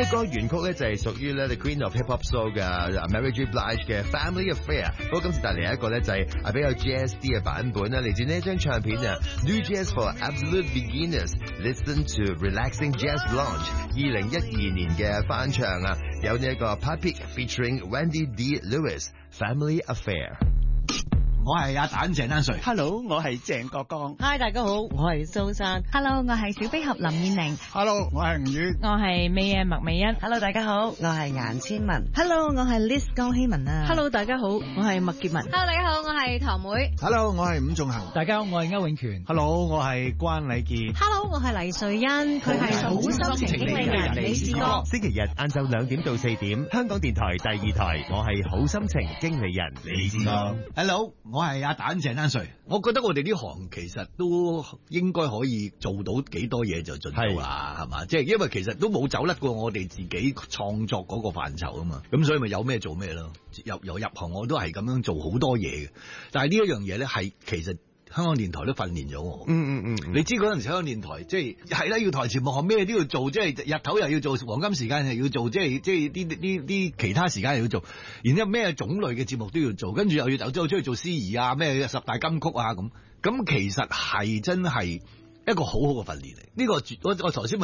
歌原曲咧就係屬於咧 The Queen of Hip Hop Soul 嘅 Mary J. Blige 嘅 Family Affair。不過今次帶嚟一個咧就係比較 jazz 啲嘅版本啦，嚟自呢一張唱片啊 New Jazz for Absolute Beginners。Listen to Relaxing Jazz Lounge 2012年嘅翻唱啊，有呢一個 Papic featuring Wendy D. Lewis Family Affair。 我係阿蛋鄭丹瑞 ，Hello， 我係鄭國江。 Hi， 大家好，我係蘇珊。 Hello， 我係小飛俠林燕玲。 Hello， 我係吳宇。 我係美嘅麥美欣。 Hello， 大家好，我係顏千文。 Hello， 我係 Liz 江希文啊。 Hello， 大家好，我係麥潔文。 Hello， 大家好，我係唐妹。 Hello， 我係伍仲衡。 大家好，我係歐永權。 Hello， 我係關禮傑。 Hello， 我係黎瑞恩。佢係好心情經理人李思哥。 星期日晏晝2點到4點，香港電台第2台，我係好心情經理人李思哥。 Hello， 我係阿蛋鄭丹瑞。我覺得我哋呢行其實都應該可以做到幾多嘢就盡做啦，係嘛？即係因為其實都冇走甩過我哋自己創作嗰個範疇啊嘛，咁所以咪有咩做咩咯。由入行我都係咁樣做好多嘢嘅，但係呢一樣嘢咧係其實香港電台都訓練咗我。你知嗰陣時香港電台即係啦，要台前幕後咩都要做，即係日頭又要做，黃金時間又要做，即係啲其他時間又要做，然之後咩種類嘅節目都要做，跟住又要走出去做司儀啊，咩10大金曲啊咁其實係真係一個好好嘅訓練嚟。呢個我頭先咪